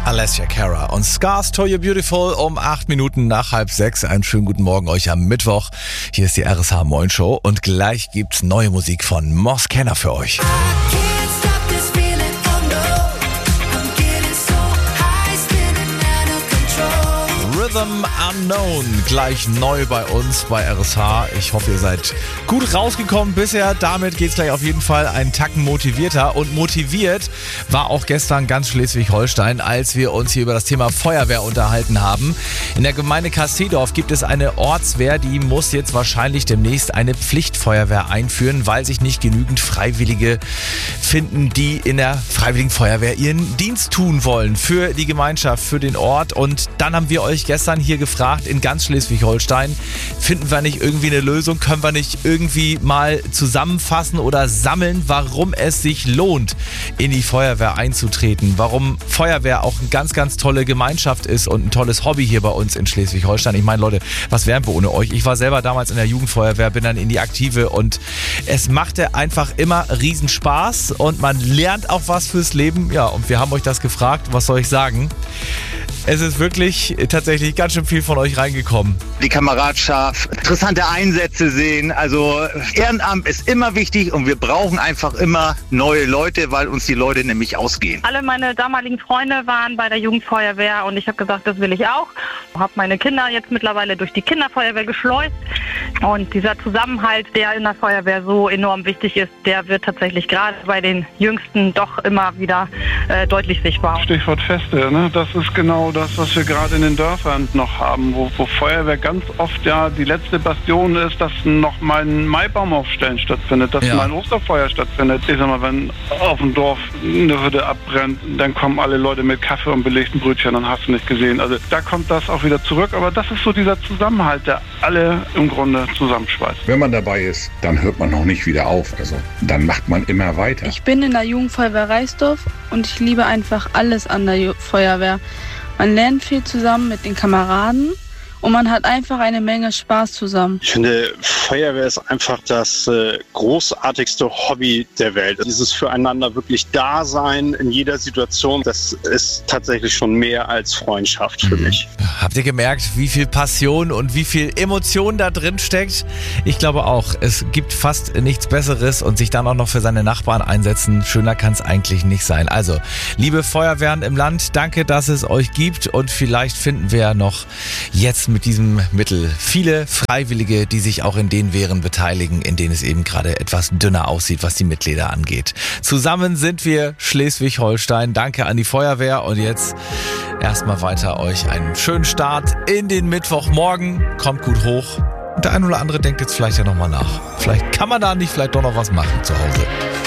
Alessia Cara und Scars to You Beautiful um 8 Minuten nach 5:30. Einen schönen guten Morgen euch am Mittwoch. Hier ist die RSH Moin Show und gleich gibt's neue Musik von Moss Kenner für euch. Rhythm Unknown, gleich neu bei uns bei RSH. Ich hoffe, ihr seid gut rausgekommen bisher. Damit geht's gleich auf jeden Fall einen Tacken motivierter. Und motiviert war auch gestern ganz Schleswig-Holstein, als wir uns hier über das Thema Feuerwehr unterhalten haben. In der Gemeinde Kasteldorf gibt es eine Ortswehr, die muss jetzt wahrscheinlich demnächst eine Pflichtfeuerwehr einführen, weil sich nicht genügend Freiwillige finden, die in der Freiwilligen Feuerwehr ihren Dienst tun wollen. Für die Gemeinschaft, für den Ort. Und dann haben wir euch gestern hier gefragt, in ganz Schleswig-Holstein, finden wir nicht irgendwie eine Lösung? Können wir nicht irgendwie mal zusammenfassen oder sammeln, warum es sich lohnt, in die Feuerwehr einzutreten? Warum Feuerwehr auch eine ganz, ganz tolle Gemeinschaft ist und ein tolles Hobby hier bei uns in Schleswig-Holstein. Ich meine, Leute, was wären wir ohne euch? Ich war selber damals in der Jugendfeuerwehr, bin dann in die Aktive und es machte einfach immer Riesenspaß und man lernt auch was fürs Leben. Ja, und wir haben euch das gefragt. Was soll ich sagen? Es ist wirklich tatsächlich ganz schön viel von euch reingekommen. Die Kameradschaft, interessante Einsätze sehen. Also Ehrenamt ist immer wichtig und wir brauchen einfach immer neue Leute, weil uns die Leute nämlich ausgehen. Alle meine damaligen Freunde waren bei der Jugendfeuerwehr und ich habe gesagt, das will ich auch. Habe meine Kinder jetzt mittlerweile durch die Kinderfeuerwehr geschleust. Und dieser Zusammenhalt, der in der Feuerwehr so enorm wichtig ist, der wird tatsächlich gerade bei den Jüngsten doch immer wieder deutlich sichtbar. Stichwort Feste, ne? Das ist genau das, was wir gerade in den Dörfern noch haben, wo Feuerwehr ganz oft ja die letzte Bastion ist, dass noch mal ein Maibaumaufstellen stattfindet, dass mal ein Osterfeuer stattfindet. Ich sag mal, wenn auf dem Dorf eine Hütte abbrennt, dann kommen alle Leute mit Kaffee und belegten Brötchen, dann hast du nicht gesehen. Also da kommt das auch wieder zurück, aber das ist so dieser Zusammenhalt, der alle im Grunde zusammenschweißt. Wenn man dabei ist, dann hört man noch nicht wieder auf. Also dann macht man immer weiter. Ich bin in der Jugendfeuerwehr Reisdorf und ich liebe einfach alles an der Feuerwehr. Man lernt viel zusammen mit den Kameraden und man hat einfach eine Menge Spaß zusammen. Ich finde, Feuerwehr ist einfach das großartigste Hobby der Welt. Dieses Füreinander wirklich Dasein in jeder Situation, das ist tatsächlich schon mehr als Freundschaft für mich. Habt ihr gemerkt, wie viel Passion und wie viel Emotion da drin steckt? Ich glaube auch, es gibt fast nichts Besseres und sich dann auch noch für seine Nachbarn einsetzen. Schöner kann es eigentlich nicht sein. Also, liebe Feuerwehren im Land, danke, dass es euch gibt und vielleicht finden wir ja noch jetzt mit diesem Mittel viele Freiwillige, die sich auch in den Wehren beteiligen, in denen es eben gerade etwas dünner aussieht, was die Mitglieder angeht. Zusammen sind wir Schleswig-Holstein. Danke an die Feuerwehr und jetzt erstmal weiter euch einen schönen Start in den Mittwochmorgen. Kommt gut hoch. Und der ein oder andere denkt jetzt vielleicht ja nochmal nach. Vielleicht kann man da nicht vielleicht doch noch was machen zu Hause.